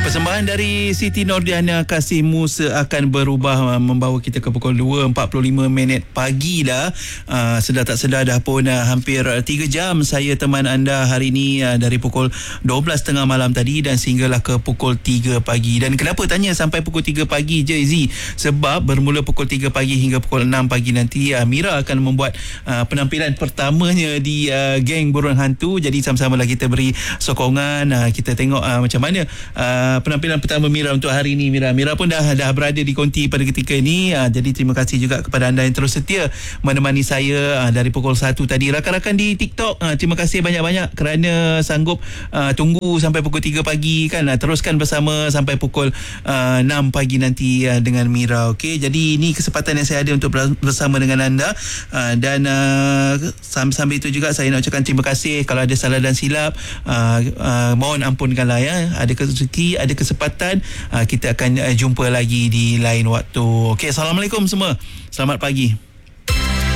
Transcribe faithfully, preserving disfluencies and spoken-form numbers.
Persembahan dari Siti Nordiana Kasihmu akan berubah, uh, membawa kita ke pukul dua empat puluh lima minit pagi dah. Uh, sedar tak sedar dah pun uh, hampir tiga jam saya teman anda hari ini, uh, dari pukul dua belas tiga puluh malam tadi dan sehinggalah ke pukul tiga pagi. Dan kenapa tanya sampai pukul tiga pagi je, Izzy? Sebab bermula pukul tiga pagi hingga pukul enam pagi nanti, uh, Mira akan membuat uh, penampilan pertamanya di uh, Geng Burung Hantu. Jadi sama-sama lah kita beri sokongan, uh, kita tengok uh, macam mana uh, penampilan pertama Mira untuk hari ini. Mira Mira pun dah dah berada di konti pada ketika ini. Uh, jadi terima kasih juga kepada anda yang terus setia menemani saya uh, dari pukul satu tadi. Rakan-rakan di TikTok, uh, terima kasih banyak-banyak kerana sanggup uh, tunggu sampai pukul tiga pagi kan. Uh, teruskan bersama sampai pukul uh, enam pagi nanti uh, dengan Mira. Okey, jadi ini kesempatan yang saya ada untuk bersama dengan anda, uh, dan uh, sambil itu juga saya nak ucapkan terima kasih kalau ada salah dan silap. Uh, uh, mohon ampunkanlah ya. Ada rezeki, ada kesempatan, uh, kita akan uh, jumpa lagi di lain waktu. Okey, assalamualaikum semua. Selamat pagi.